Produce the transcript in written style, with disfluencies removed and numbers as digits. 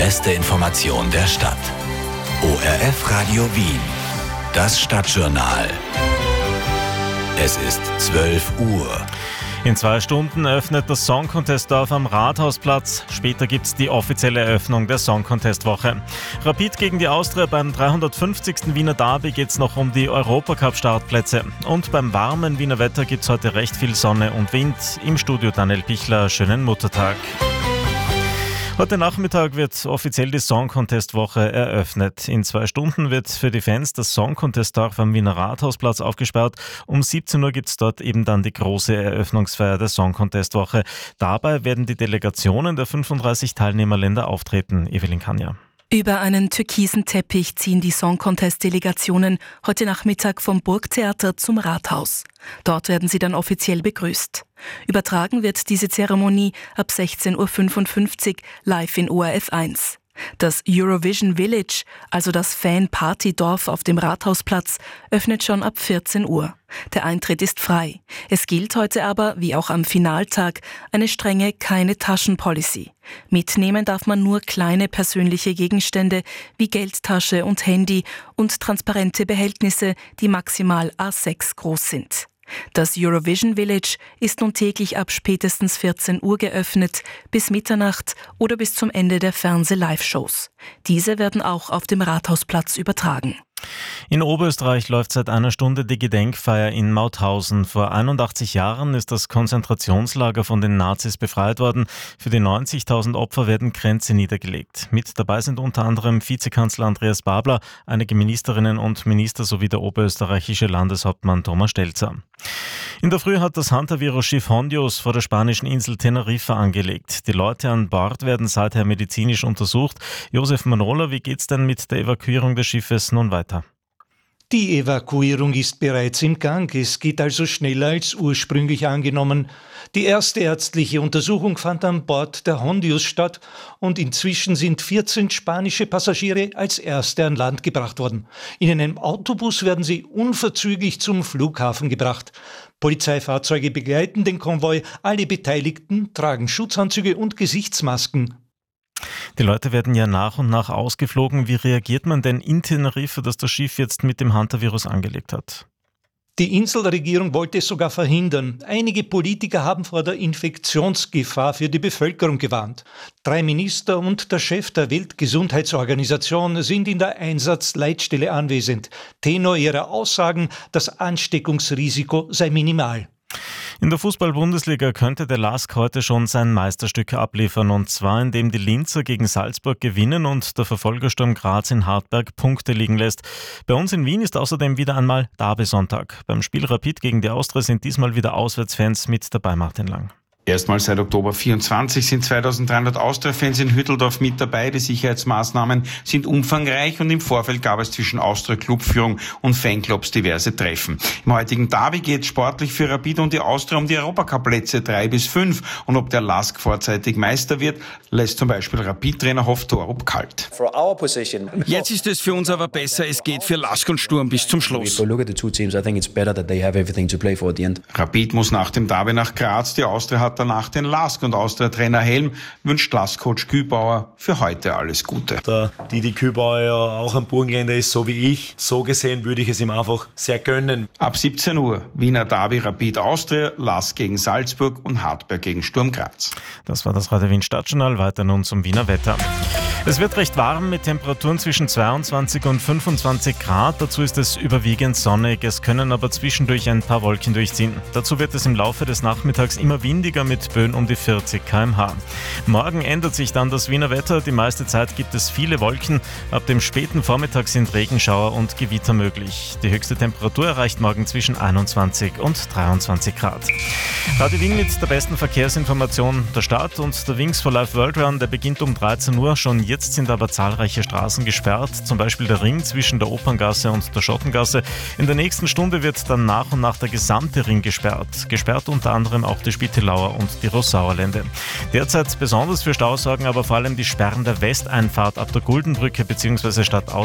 beste Information der Stadt. ORF Radio Wien. Das Stadtjournal. Es ist 12 Uhr. In 2 Stunden öffnet das Song Contest Dorf am Rathausplatz. Später gibt es die offizielle Eröffnung der Song Contest Woche. Rapid gegen die Austria beim 350. Wiener Derby geht es noch um die Europacup-Startplätze. Und beim warmen Wiener Wetter gibt es heute recht viel Sonne und Wind. Im Studio Daniel Pichler, schönen Muttertag. Heute Nachmittag wird offiziell die Song Contest Woche eröffnet. In 2 Stunden wird für die Fans das Song Contest Dorf am Wiener Rathausplatz aufgesperrt. Um 17 Uhr gibt es dort eben dann die große Eröffnungsfeier der Song Contest Woche. Dabei werden die Delegationen der 35 Teilnehmerländer auftreten. Evelyn Kanja. Über einen türkisen Teppich ziehen die Song Contest-Delegationen heute Nachmittag vom Burgtheater zum Rathaus. Dort werden sie dann offiziell begrüßt. Übertragen wird diese Zeremonie ab 16.55 Uhr live in ORF 1. Das Eurovision Village, also das Fan-Party-Dorf auf dem Rathausplatz, öffnet schon ab 14 Uhr. Der Eintritt ist frei. Es gilt heute aber, wie auch am Finaltag, eine strenge Keine-Taschen-Policy. Mitnehmen darf man nur kleine persönliche Gegenstände wie Geldtasche und Handy und transparente Behältnisse, die maximal A6 groß sind. Das Eurovision Village ist nun täglich ab spätestens 14 Uhr geöffnet, bis Mitternacht oder bis zum Ende der Fernseh-Live-Shows. Diese werden auch auf dem Rathausplatz übertragen. In Oberösterreich läuft seit einer Stunde die Gedenkfeier in Mauthausen. Vor 81 Jahren ist das Konzentrationslager von den Nazis befreit worden. Für die 90.000 Opfer werden Kränze niedergelegt. Mit dabei sind unter anderem Vizekanzler Andreas Babler, einige Ministerinnen und Minister sowie der oberösterreichische Landeshauptmann Thomas Stelzer. In der Früh hat das Hantavirus-Schiff Hondios vor der spanischen Insel Teneriffa angelegt. Die Leute an Bord werden seither medizinisch untersucht. Josef Manola, wie geht's denn mit der Evakuierung des Schiffes nun weiter? Die Evakuierung ist bereits im Gang. Es geht also schneller als ursprünglich angenommen. Die erste ärztliche Untersuchung fand an Bord der Hondios statt und inzwischen sind 14 spanische Passagiere als erste an Land gebracht worden. In einem Autobus werden sie unverzüglich zum Flughafen gebracht. Polizeifahrzeuge begleiten den Konvoi. Alle Beteiligten tragen Schutzanzüge und Gesichtsmasken. Die Leute werden ja nach und nach ausgeflogen. Wie reagiert man denn in Teneriffa, dass das Schiff jetzt mit dem Hantavirus angelegt hat? Die Inselregierung wollte es sogar verhindern. Einige Politiker haben vor der Infektionsgefahr für die Bevölkerung gewarnt. 3 Minister und der Chef der Weltgesundheitsorganisation sind in der Einsatzleitstelle anwesend. Tenor ihrer Aussagen, das Ansteckungsrisiko sei minimal. In der Fußball-Bundesliga könnte der LASK heute schon sein Meisterstück abliefern, und zwar indem die Linzer gegen Salzburg gewinnen und der Verfolgersturm Graz in Hartberg Punkte liegen lässt. Bei uns in Wien ist außerdem wieder einmal Derby-Sonntag. Beim Spiel Rapid gegen die Austria sind diesmal wieder Auswärtsfans mit dabei, Martin Lang. Erstmals seit Oktober 24 sind 2300 Austria-Fans in Hütteldorf mit dabei. Die Sicherheitsmaßnahmen sind umfangreich und im Vorfeld gab es zwischen Austria-Clubführung und Fanclubs diverse Treffen. Im heutigen Derby geht sportlich für Rapid und die Austria um die Europacup-Plätze 3 bis 5. Und ob der LASK vorzeitig Meister wird, lässt zum Beispiel Rapid-Trainer Hoftorup kalt. Jetzt ist es für uns aber besser, es geht für LASK und Sturm bis zum Schluss. Rapid muss nach dem Derby nach Graz, die Austria hat danach den LASK und Austria-Trainer Helm wünscht LASK-Coach Kübauer für heute alles Gute. Da Didi Kübauer ja auch ein Burgenländer ist, so wie ich, so gesehen würde ich es ihm einfach sehr gönnen. Ab 17 Uhr Wiener Derby Rapid Austria, LASK gegen Salzburg und Hartberg gegen Sturm Graz. Das war das Radio Wien Stadtjournal. Weiter nun zum Wiener Wetter. Es wird recht warm mit Temperaturen zwischen 22 und 25 Grad. Dazu ist es überwiegend sonnig. Es können aber zwischendurch ein paar Wolken durchziehen. Dazu wird es im Laufe des Nachmittags immer windiger mit Böen um die 40 km/h. Morgen ändert sich dann das Wiener Wetter. Die meiste Zeit gibt es viele Wolken. Ab dem späten Vormittag sind Regenschauer und Gewitter möglich. Die höchste Temperatur erreicht morgen zwischen 21 und 23 Grad. Radio Wien mit der besten Verkehrsinformation der Stadt und der Wings for Life World Run, der beginnt um 13 Uhr. Schon jetzt sind aber zahlreiche Straßen gesperrt, zum Beispiel der Ring zwischen der Operngasse und der Schottengasse. In der nächsten Stunde wird dann nach und nach der gesamte Ring gesperrt. Gesperrt unter anderem auch die Spittelauer und die Rossauerlände. Derzeit besonders für Staus sorgen aber vor allem die Sperren der Westeinfahrt ab der Guldenbrücke bzw. Stadt